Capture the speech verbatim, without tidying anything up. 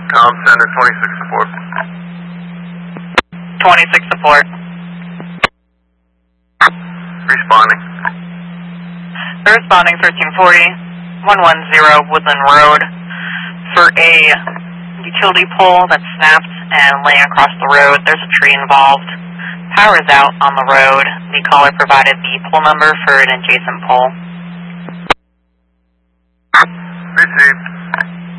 Com Center, twenty-six support. twenty-six support. Responding. They're responding thirteen forty, one one zero Woodland Road for a utility pole that snapped and laying across the road. There's a tree involved. Power is out on the road. The caller provided the pole number for an adjacent pole. Received.